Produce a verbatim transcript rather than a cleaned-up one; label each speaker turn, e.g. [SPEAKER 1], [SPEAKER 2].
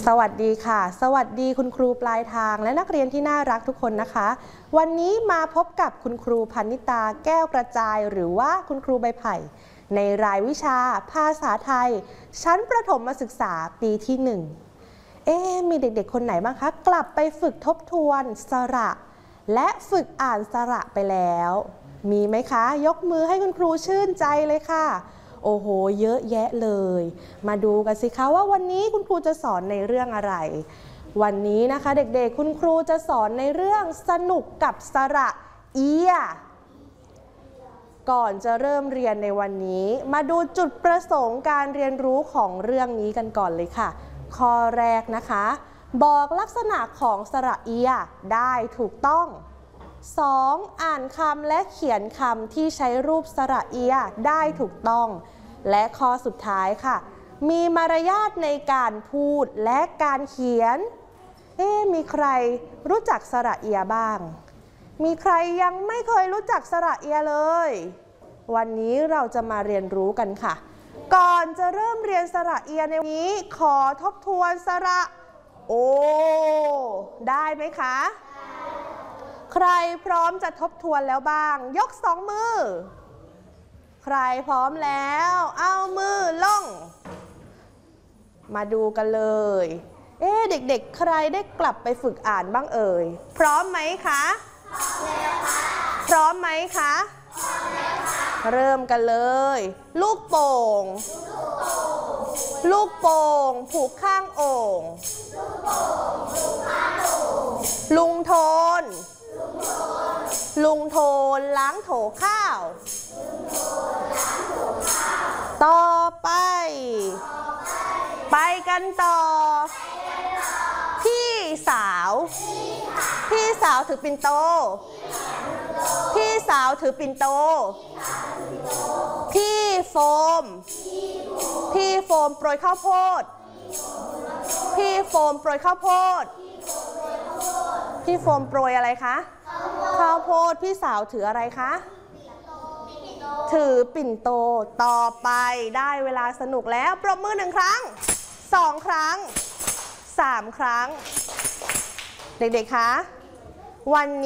[SPEAKER 1] สวัสดีค่ะสวัสดีคุณครูปลายทางและนักเรียนที่น่ารักทุกคนนะคะวันนี้มาพบกับคุณครูพนิตาแก้วกระจายหรือว่าคุณครูใบไผ่ในรายวิชาภาษาไทยชั้นประถมศึกษาปีที่หนึ่งเอ๊ะมีเด็กๆคนไหนบ้างคะกลับไปฝึกทบทวนสระและฝึกอ่านสระไปแล้วมีไหมคะยกมือให้คุณครูชื่นใจเลยค่ะโอ้โหเยอะแยะเลยมาดูกันสิคะว่าวันนี้คุณครูจะสอนในเรื่องอะไรวันนี้นะคะเด็กๆคุณครูจะสอนในเรื่องสนุกกับสระเอียก่อนจะเริ่มเรียนในวันนี้มาดูจุดประสงค์การเรียนรู้ของเรื่องนี้กันก่อนเลยค่ะข้อแรกนะคะบอกลักษณะของสระเอียได้ถูกต้องสองอ่านคำและเขียนคำที่ใช้รูปสระเอียได้ถูกต้องและข้อสุดท้ายค่ะมีมารยาทในการพูดและการเขียนเอ๊ะมีใครรู้จักสระเอียบ้างมีใครยังไม่เคยรู้จักสระเอียเลยวันนี้เราจะมาเรียนรู้กันค่ะก่อนจะเริ่มเรียนสระเอียในวันนี้ขอทบทวนสระโอได้ไหมคะใครพร้อมจะทบทวนแล้วบ้างยกสองมือใครพร้อมแล้วเอามือลงมาดูกันเลยเอ๊ะเด็กๆใครได้กลับไปฝึกอ่านบ้างเอ่ยพร้อมไหมคะพร้อมแล้วค่ะพร้อมไหมคะพร้อมแล้วค่ะเริ่มกันเลยลูกโป่งลูกโป่งผูกข้างโอ่งลุงโทนลุงโทนล้างโถข้าวต่อไปไปกันต่อพี่สาวพี่สาวถือปิ่นโตพี่สาวถือปิ่นโตพี่โฟมพี่โฟมโปรยข้าวโพดพี่โฟมโปรยข้าวโพดพี่โฟมโปรยอะไรคะข้าวโพดพี่สาวถืออะไรคะถือปิ่นโตต่อไปได้เวลาสนุกแล้วปรบมือหนึ่งครั้งสองครั้งสามครั้งเด็กๆคะวันนี้